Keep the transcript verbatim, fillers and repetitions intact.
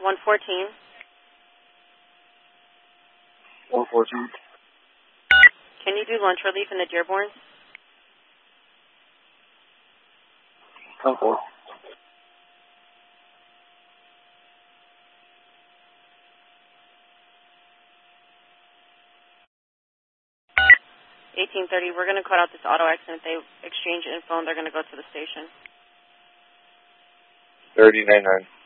one fourteen. one fourteen. Can you do lunch relief in the Dearborn? ten four. eighteen thirty, we're going to cut out this auto accident. They exchange info and they're going to go to the station. thirty nine nine.